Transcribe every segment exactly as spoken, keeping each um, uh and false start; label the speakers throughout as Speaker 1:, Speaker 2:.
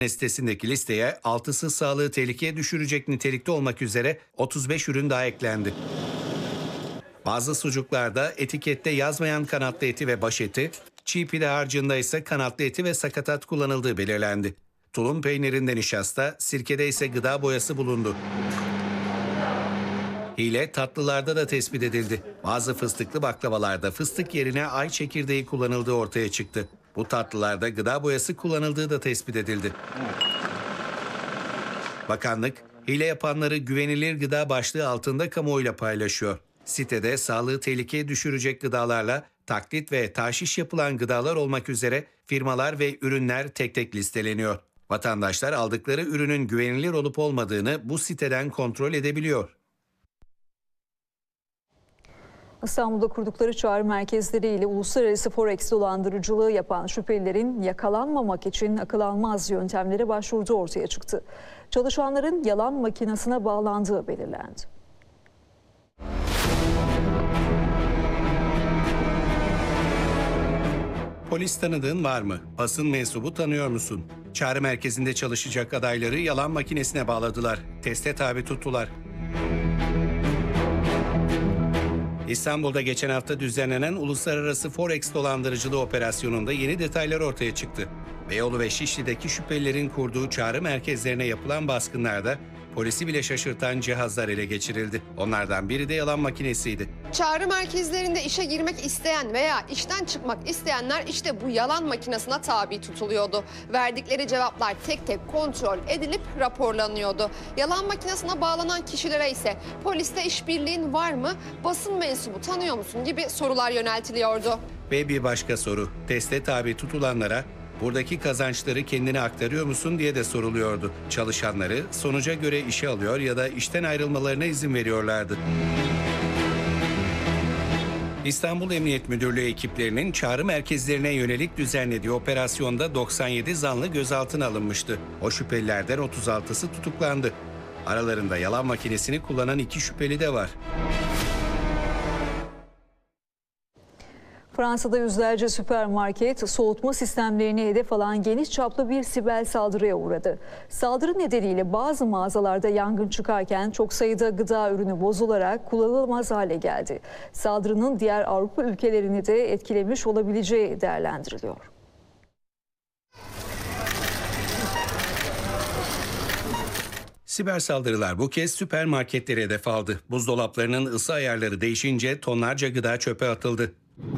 Speaker 1: sitesindeki listeye altısı sağlığı tehlikeye düşürecek nitelikte olmak üzere otuz beş ürün daha eklendi. Bazı sucuklarda etikette yazmayan kanatlı eti ve baş eti, çiğ pide harcında ise kanatlı eti ve sakatat kullanıldığı belirlendi. Tulum peynirinde nişasta, sirkede ise gıda boyası bulundu. Hile tatlılarda da tespit edildi. Bazı fıstıklı baklavalarda fıstık yerine ay çekirdeği kullanıldığı ortaya çıktı. Bu tatlılarda gıda boyası kullanıldığı da tespit edildi. Bakanlık, hile yapanları güvenilir gıda başlığı altında kamuoyuyla paylaşıyor. Sitede sağlığı tehlikeye düşürecek gıdalarla taklit ve tahşiş yapılan gıdalar olmak üzere firmalar ve ürünler tek tek listeleniyor. Vatandaşlar aldıkları ürünün güvenilir olup olmadığını bu siteden kontrol edebiliyor.
Speaker 2: İstanbul'da kurdukları çağrı merkezleriyle uluslararası forex dolandırıcılığı yapan şüphelilerin yakalanmamak için akıl almaz yöntemlere başvurduğu ortaya çıktı. Çalışanların yalan makinesine bağlandığı belirlendi.
Speaker 1: Polis tanıdığın var mı? Basın mensubu tanıyor musun? Çağrı merkezinde çalışacak adayları yalan makinesine bağladılar. Teste tabi tuttular. İstanbul'da geçen hafta düzenlenen uluslararası forex dolandırıcılığı operasyonunda yeni detaylar ortaya çıktı. Beyoğlu ve Şişli'deki şüphelilerin kurduğu çağrı merkezlerine yapılan baskınlarda polisi bile şaşırtan cihazlar ele geçirildi. Onlardan biri de yalan makinesiydi.
Speaker 3: Çağrı merkezlerinde işe girmek isteyen veya işten çıkmak isteyenler işte bu yalan makinesine tabi tutuluyordu. Verdikleri cevaplar tek tek kontrol edilip raporlanıyordu. Yalan makinesine bağlanan kişilere ise poliste işbirliğin var mı, basın mensubu tanıyor musun gibi sorular yöneltiliyordu.
Speaker 1: Ve bir başka soru, teste tabi tutulanlara buradaki kazançları kendine aktarıyor musun diye de soruluyordu. Çalışanları sonuca göre işe alıyor ya da işten ayrılmalarına izin veriyorlardı. İstanbul Emniyet Müdürlüğü ekiplerinin çağrı merkezlerine yönelik düzenlediği operasyonda doksan yedi zanlı gözaltına alınmıştı. O şüphelilerden otuz altısı tutuklandı. Aralarında yalan makinesini kullanan iki şüpheli de var.
Speaker 2: Fransa'da yüzlerce süpermarket soğutma sistemlerini hedef alan geniş çaplı bir siber saldırıya uğradı. Saldırı nedeniyle bazı mağazalarda yangın çıkarken çok sayıda gıda ürünü bozularak kullanılamaz hale geldi. Saldırının diğer Avrupa ülkelerini de etkilemiş olabileceği değerlendiriliyor.
Speaker 1: Siber saldırılar bu kez süpermarketlere hedef aldı. Buzdolaplarının ısı ayarları değişince tonlarca gıda çöpe atıldı.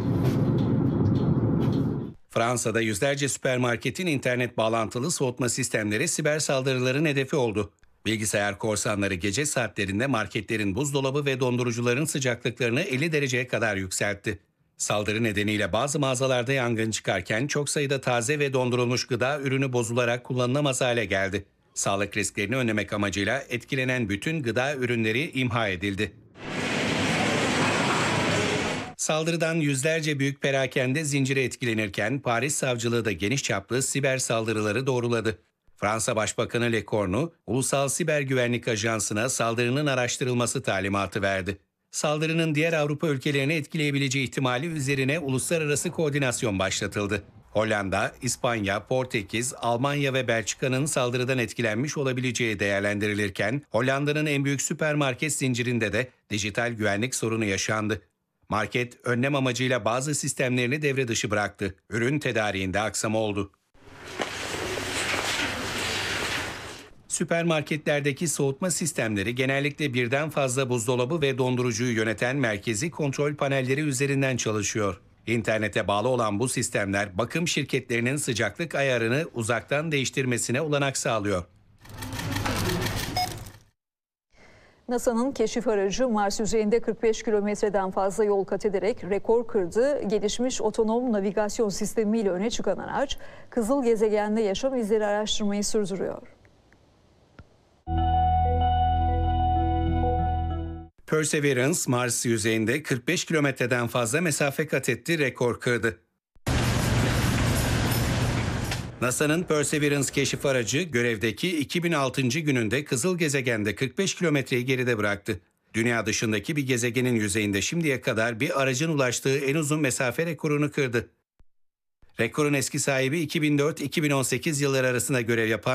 Speaker 1: Fransa'da yüzlerce süpermarketin internet bağlantılı soğutma sistemleri siber saldırıların hedefi oldu. Bilgisayar korsanları gece saatlerinde marketlerin buzdolabı ve dondurucuların sıcaklıklarını elli dereceye kadar yükseltti. Saldırı nedeniyle bazı mağazalarda yangın çıkarken çok sayıda taze ve dondurulmuş gıda ürünü bozularak kullanılamaz hale geldi. Sağlık risklerini önlemek amacıyla etkilenen bütün gıda ürünleri imha edildi. Saldırıdan yüzlerce büyük perakende zinciri etkilenirken Paris Savcılığı da geniş çaplı siber saldırıları doğruladı. Fransa Başbakanı Lecornu, Ulusal Siber Güvenlik Ajansı'na saldırının araştırılması talimatı verdi. Saldırının diğer Avrupa ülkelerini etkileyebileceği ihtimali üzerine uluslararası koordinasyon başlatıldı. Hollanda, İspanya, Portekiz, Almanya ve Belçika'nın saldırıdan etkilenmiş olabileceği değerlendirilirken, Hollanda'nın en büyük süpermarket zincirinde de dijital güvenlik sorunu yaşandı. Market, önlem amacıyla bazı sistemlerini devre dışı bıraktı. Ürün tedariğinde aksama oldu. Süpermarketlerdeki soğutma sistemleri genellikle birden fazla buzdolabı ve dondurucuyu yöneten merkezi kontrol panelleri üzerinden çalışıyor. İnternete bağlı olan bu sistemler bakım şirketlerinin sıcaklık ayarını uzaktan değiştirmesine olanak sağlıyor.
Speaker 2: NASA'nın keşif aracı Mars yüzeyinde kırk beş kilometreden fazla yol kat ederek rekor kırdı. Gelişmiş otonom navigasyon sistemiyle öne çıkan araç, kızıl gezegende yaşam izleri araştırmayı sürdürüyor.
Speaker 1: Perseverance, Mars yüzeyinde kırk beş kilometreden fazla mesafe kat etti, rekor kırdı. NASA'nın Perseverance keşif aracı görevdeki iki bin altıncı gününde kızıl gezegende kırk beş kilometreyi geride bıraktı. Dünya dışındaki bir gezegenin yüzeyinde şimdiye kadar bir aracın ulaştığı en uzun mesafe rekorunu kırdı. Rekorun eski sahibi iki bin dört iki bin on sekiz yılları arasında görev yapan